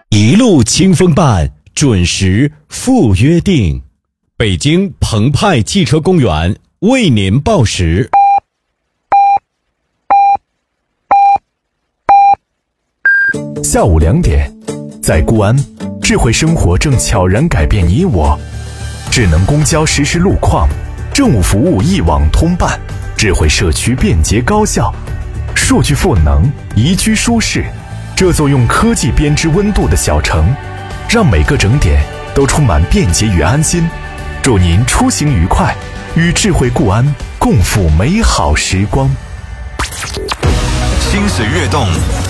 一路清风伴，准时赴约定。北京澎湃汽车公园为您报时。 下午2点，在固安，智慧生活正悄然改变你我。智能公交实时路况，政务服务一网通办，智慧社区便捷高效，数据赋能，宜居舒适。这座用科技编织温度的小城，让每个整点都充满便捷与安心。祝您出行愉快，与智慧固安共赴美好时光。 心水跃动，